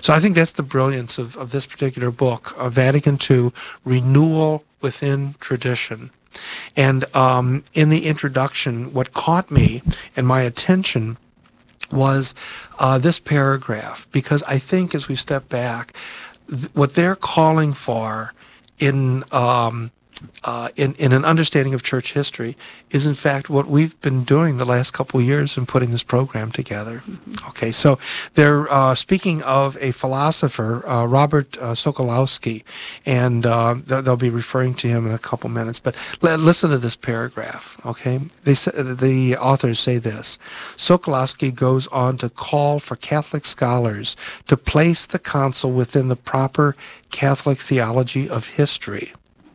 So I think that's the brilliance of this particular book, Vatican II, Renewal Within Tradition. And in the introduction, what caught me and my attention was this paragraph, because I think as we step back, what they're calling for in an understanding of church history is in fact what we've been doing the last couple of years in putting this program together. Okay, so they're speaking of a philosopher, Robert Sokolowski, and they'll be referring to him in a couple minutes, but listen to this paragraph, okay? The authors say this: Sokolowski goes on to call for Catholic scholars to place the council within the proper Catholic theology of history.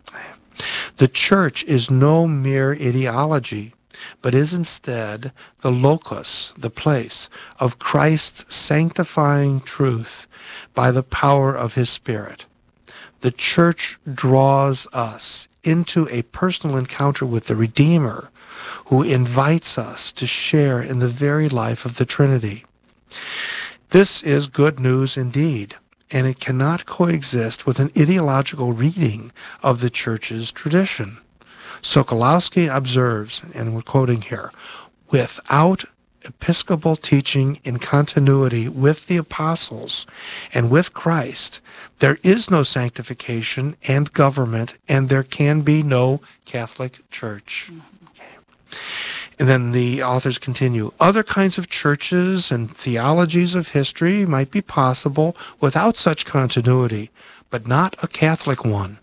The church is no mere ideology, but is instead the locus, the place, of Christ's sanctifying truth by the power of his Spirit. The church draws us into a personal encounter with the Redeemer, who invites us to share in the very life of the Trinity. This is good news indeed, and it cannot coexist with an ideological reading of the Church's tradition. Sokolowski observes, and we're quoting here, without episcopal teaching in continuity with the apostles and with Christ, there is no sanctification and government, and there can be no Catholic Church. Okay. And then the authors continue, other kinds of churches and theologies of history might be possible without such continuity, but not a Catholic one.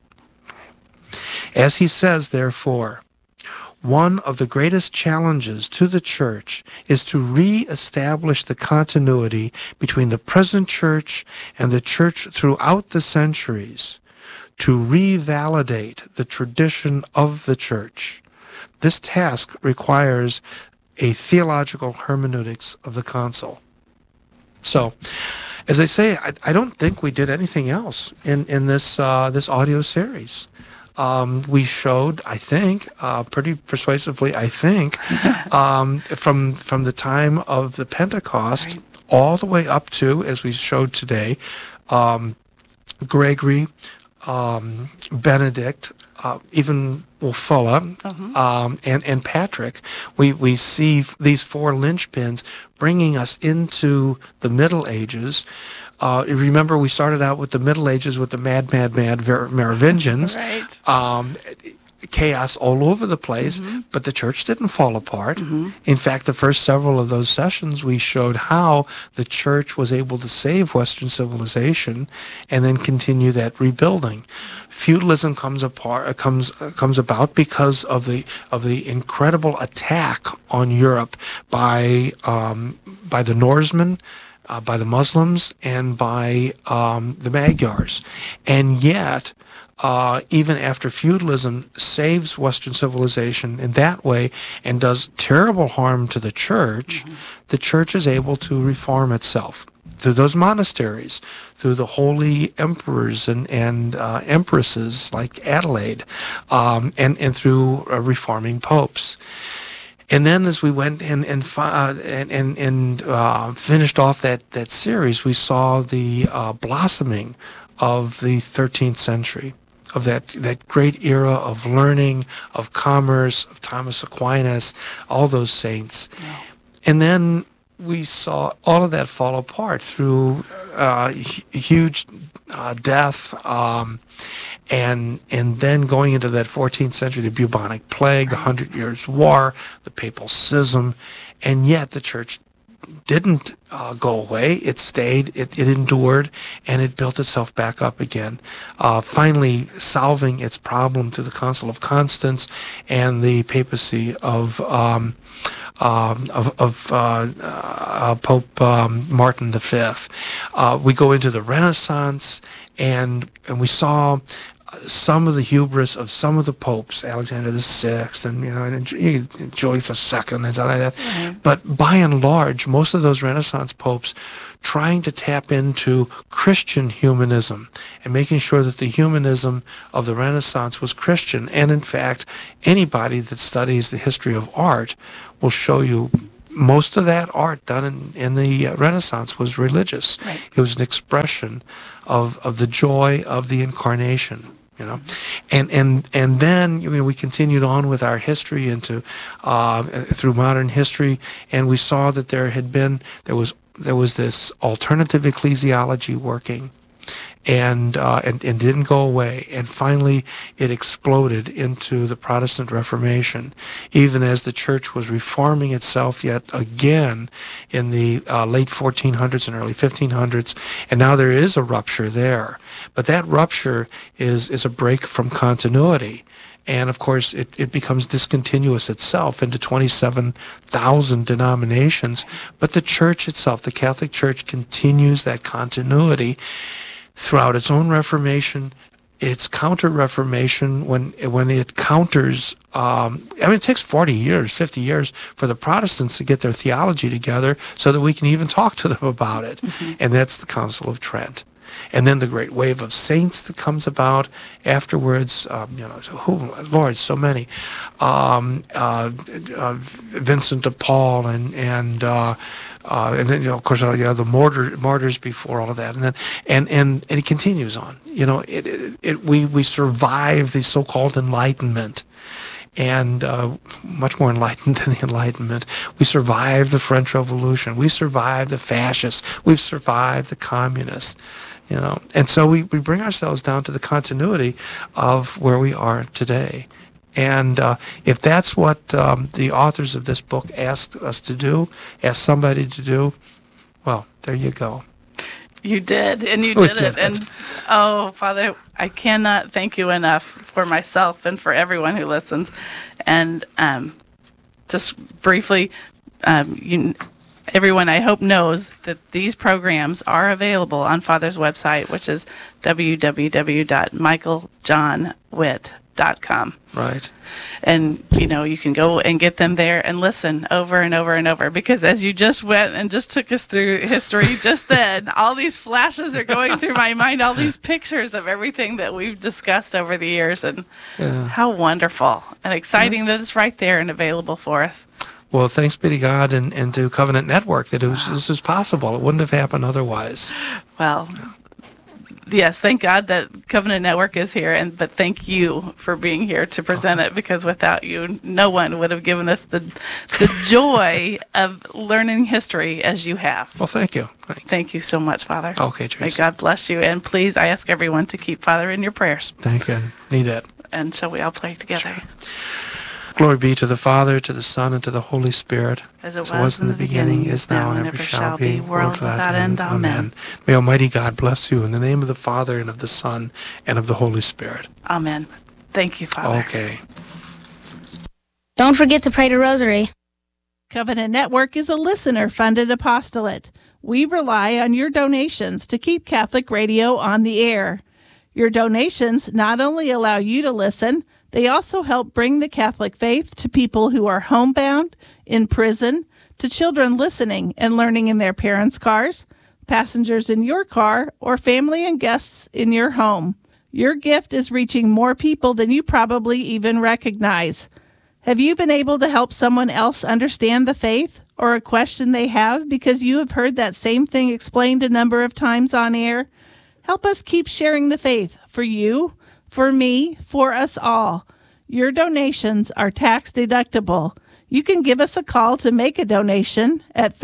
As he says, therefore, one of the greatest challenges to the church is to re-establish the continuity between the present church and the church throughout the centuries, to revalidate the tradition of the church. This task requires a theological hermeneutics of the council. So, as I say, I don't think we did anything else in this audio series. We showed, I think, pretty persuasively, I think, from the time of the Pentecost all the way up to, as we showed today, Gregory, Benedict, even Ulfula, and Patrick. We see these four linchpins bringing us into the Middle Ages. Remember, we started out with the Middle Ages with the mad Merovingians. Right. Chaos all over the place, but the church didn't fall apart. In fact, the first several of those sessions, we showed how the church was able to save Western civilization and then continue that rebuilding. Feudalism comes about because of the incredible attack on Europe by the Norsemen, by the Muslims, and by the Magyars. And yet, even after feudalism saves Western civilization in that way and does terrible harm to the church is able to reform itself through those monasteries, through the holy emperors and empresses like Adelaide, and through reforming popes. And then as we went and finished off that series, we saw the blossoming of the 13th century, of that great era of learning, of commerce, of Thomas Aquinas, all those saints. Yeah. And then we saw all of that fall apart through huge death, and then going into that 14th century, the bubonic plague, the 100 Years' War, the papal schism, and yet the church didn't go away. It stayed, it endured, and it built itself back up again, finally solving its problem through the Council of Constance and the papacy of Pope Martin V. We go into the Renaissance, and we saw some of the hubris of some of the popes, Alexander VI, and Julius II, and something like that. Mm-hmm. But by and large, most of those Renaissance popes trying to tap into Christian humanism and making sure that the humanism of the Renaissance was Christian. And in fact, anybody that studies the history of art will show you most of that art done in the Renaissance was religious. Right. It was an expression of the joy of the incarnation. And then we continued on with our history into through modern history, and we saw that there was this alternative ecclesiology working, and didn't go away. And finally, it exploded into the Protestant Reformation, even as the church was reforming itself yet again in the late 1400s and early 1500s. And now there is a rupture there. But that rupture is a break from continuity. And of course, it becomes discontinuous itself into 27,000 denominations. But the church itself, the Catholic Church, continues that continuity throughout its own Reformation, its counter-Reformation, when it counters, it takes 40 years, 50 years for the Protestants to get their theology together so that we can even talk to them about it. Mm-hmm. And that's the Council of Trent. And then the great wave of saints that comes about afterwards, Lord, so many. Vincent de Paul and then of course the martyrs before all of that, and it continues on. We survive the so-called Enlightenment, and much more enlightened than the Enlightenment. We survived the French Revolution. We survived the fascists. We've survived the communists. And so we bring ourselves down to the continuity of where we are today. And if that's what the authors of this book asked us to do, asked somebody to do, well, there you go. You did, and you did it. And, oh, Father, I cannot thank you enough for myself and for everyone who listens. And just briefly, everyone, I hope, knows that these programs are available on Father's website, which is www.michaeljohnwitt.com. Right. And, you can go and get them there and listen over and over and over, because as you just went and just took us through history just then, all these flashes are going through my mind, all these pictures of everything that we've discussed over the years, and how wonderful and exciting that it's right there and available for us. Well, thanks be to God and to Covenant Network that this is possible. It wouldn't have happened otherwise. Well, yes, thank God that Covenant Network is here, but thank you for being here to present it, because without you, no one would have given us the joy of learning history as you have. Well, thank you. Thank you so much, Father. Okay, Tracy. May God bless you, and please, I ask everyone to keep Father in your prayers. Thank you. Need that. And shall we all pray together? Sure. Glory be to the Father, to the Son, and to the Holy Spirit, as it was in the beginning, is now, and ever shall be, world without end. Amen. May Almighty God bless you in the name of the Father, and of the Son, and of the Holy Spirit. Amen. Thank you, Father. Okay. Don't forget to pray the rosary. Covenant Network is a listener-funded apostolate. We rely on your donations to keep Catholic radio on the air. Your donations not only allow you to listen, they also help bring the Catholic faith to people who are homebound, in prison, to children listening and learning in their parents' cars, passengers in your car, or family and guests in your home. Your gift is reaching more people than you probably even recognize. Have you been able to help someone else understand the faith or a question they have because you have heard that same thing explained a number of times on air? Help us keep sharing the faith for you, for me, for us all. Your donations are tax deductible. You can give us a call to make a donation at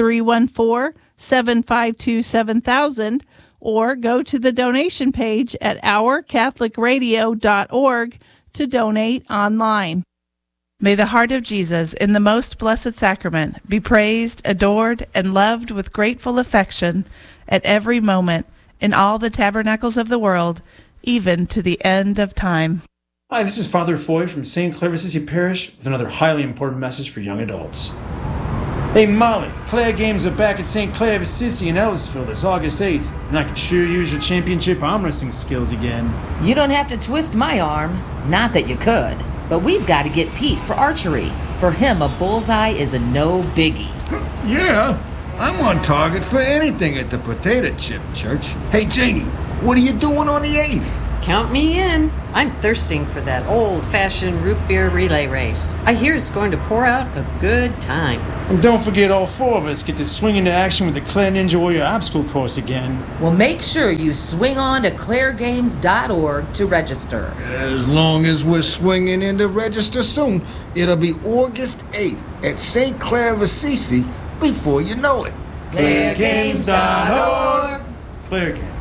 314-752-7000 or go to the donation page at ourcatholicradio.org to donate online. May the heart of Jesus in the most blessed sacrament be praised, adored, and loved with grateful affection at every moment in all the tabernacles of the world, even to the end of time. Hi, this is Father Foy from St. Clair Assisi Parish with another highly important message for young adults. Hey Molly, Claire games are back at St. Clair of Assisi in Ellisville this August 8th, and I can sure use your championship arm wrestling skills again. You don't have to twist my arm. Not that you could. But we've got to get Pete for archery. For him, a bullseye is a no biggie. Yeah, I'm on target for anything at the Potato Chip Church. Hey Janie, what are you doing on the 8th? Count me in. I'm thirsting for that old-fashioned root beer relay race. I hear it's going to pour out a good time. And don't forget, all 4 of us get to swing into action with the Claire Ninja Warrior obstacle course again. Well, make sure you swing on to clairegames.org to register. As long as we're swinging in to register soon, it'll be August 8th at St. Clair of Assisi before you know it. clairegames.org. Claire Games.